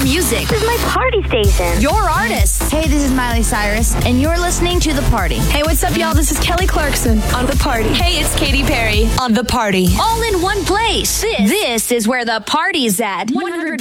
music. This is my party station. Your artists. Hey, this is Miley Cyrus, and you're listening to The Party. Hey, what's up, y'all? This is Kelly Clarkson on The Party. Hey, it's Katy Perry on The Party. All in one place. This is where the party's at. 100.9